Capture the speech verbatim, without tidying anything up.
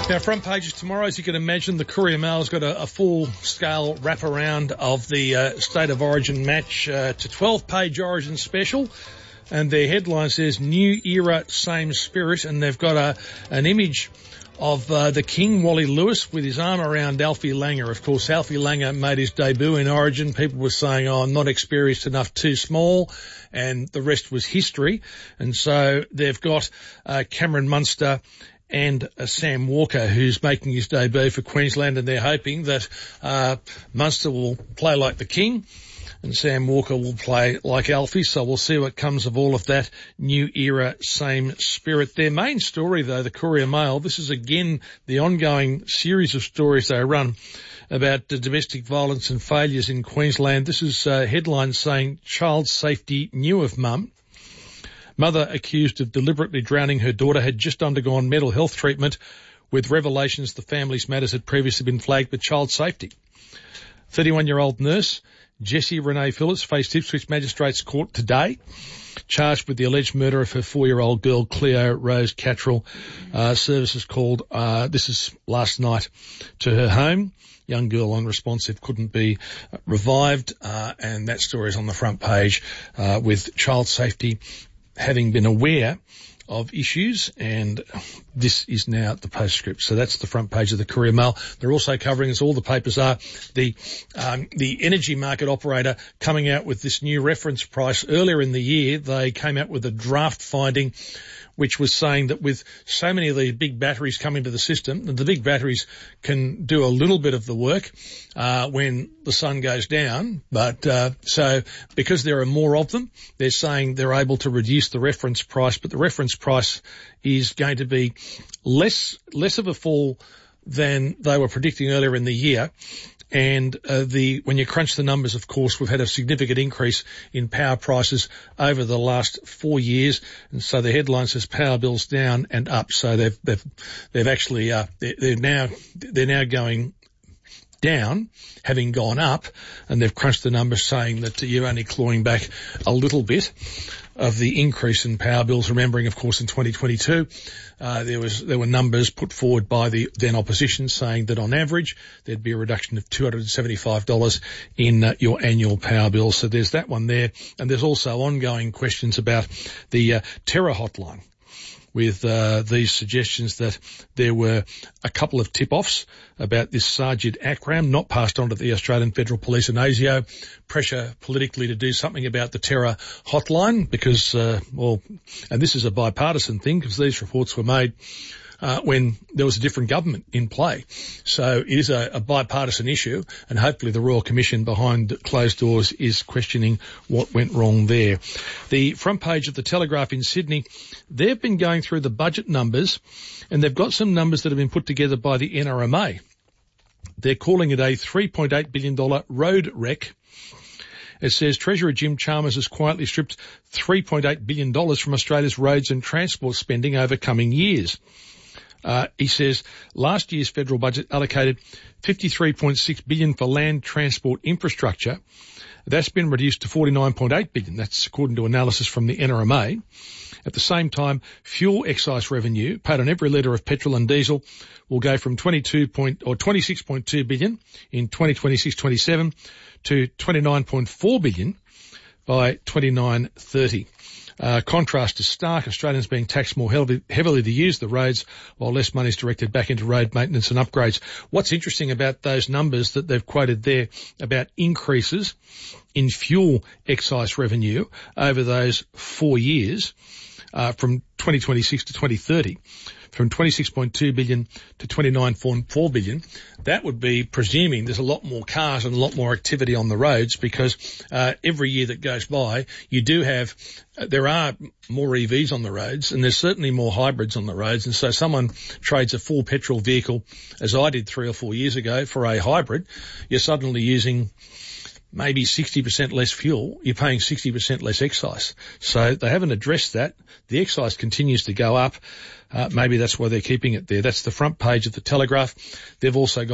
Now, front pages tomorrow, as you can imagine, the Courier Mail's got a, a full-scale wraparound of the uh, State of Origin match uh, to twelve-page Origin special, and their headline says, New Era, Same Spirit, and they've got a an image of uh, the King, Wally Lewis, with his arm around Alfie Langer. Of course, Alfie Langer made his debut in Origin. People were saying, oh, I'm not experienced enough, too small, and the rest was history. And so they've got uh, Cameron Munster and uh, Sam Walker, who's making his debut for Queensland, and they're hoping that uh, Munster will play like the King and Sam Walker will play like Alfie. So we'll see what comes of all of that. New Era, Same Spirit. Their main story, though, the Courier Mail, this is again the ongoing series of stories they run about the domestic violence and failures in Queensland. This is uh, headlines saying, Child Safety knew of mum. Mother accused of deliberately drowning her daughter had just undergone mental health treatment, with revelations the family's matters had previously been flagged with Child Safety. thirty-one-year-old nurse Jessie Renee Phillips faced Ipswich Magistrates Court today, charged with the alleged murder of her four-year-old girl Cleo Rose Cattrall. Uh, services called, uh, this is last night, to her home. Young girl unresponsive, couldn't be uh, revived, uh, and that story is on the front page uh, with Child Safety having been aware of issues, and this is now the postscript. So that's the front page of the Courier Mail. They're also covering, as all the papers are, the um, the energy market operator coming out with this new reference price. Earlier in the year, they came out with a draft finding which was saying that with so many of these big batteries coming to the system, the big batteries can do a little bit of the work uh, when the sun goes down. But uh, so because there are more of them, they're saying they're able to reduce the reference price, but the reference price is going to be less less of a fall than they were predicting earlier in the year. And uh, the when you crunch the numbers, of course, we've had a significant increase in power prices over the last four years, and so the headline says power bills down and up. So they've they've they've actually uh, they're, they're now they're now going down, having gone up, and they've crunched the numbers saying that you're only clawing back a little bit of the increase in power bills. Remembering, of course, in twenty twenty-two, uh, there was there were numbers put forward by the then opposition saying that on average there'd be a reduction of two hundred seventy-five dollars in uh, your annual power bill. So there's that one there, and there's also ongoing questions about the uh, terror hotline, with uh, these suggestions that there were a couple of tip-offs about this Sajid Akram, not passed on to the Australian Federal Police and ASIO, pressure politically to do something about the terror hotline because, uh, well, and this is a bipartisan thing because these reports were made Uh, when there was a different government in play. So it is a, a bipartisan issue, and hopefully the Royal Commission behind closed doors is questioning what went wrong there. The front page of the Telegraph in Sydney, they've been going through the budget numbers, and they've got some numbers that have been put together by the N R M A. They're calling it a three point eight billion dollars road wreck. It says Treasurer Jim Chalmers has quietly stripped three point eight billion dollars from Australia's roads and transport spending over coming years. Uh, he says last year's federal budget allocated fifty-three point six billion dollars for land transport infrastructure. That's been reduced to forty-nine point eight billion dollars. That's according to analysis from the N R M A. At the same time, fuel excise revenue paid on every litre of petrol and diesel will go from twenty-two point or twenty-six point two billion dollars in twenty twenty-six twenty-seven to twenty-nine point four billion dollars by twenty-nine thirty. Uh, contrast is stark. Australians being taxed more heavily, heavily to use the roads, while less money is directed back into road maintenance and upgrades. What's interesting about those numbers that they've quoted there about increases in fuel excise revenue over those four years, uh, from twenty twenty-six to twenty thirty, from twenty-six point two billion dollars to twenty-nine point four billion dollars, that would be presuming there's a lot more cars and a lot more activity on the roads, because uh, every year that goes by, you do have, uh, there are more E Vs on the roads, and there's certainly more hybrids on the roads. And so someone trades a full petrol vehicle, as I did three or four years ago, for a hybrid, you're suddenly using maybe sixty percent less fuel, you're paying sixty percent less excise. So they haven't addressed that. The excise continues to go up. Uh, maybe that's why they're keeping it there. That's the front page of the Telegraph. They've also got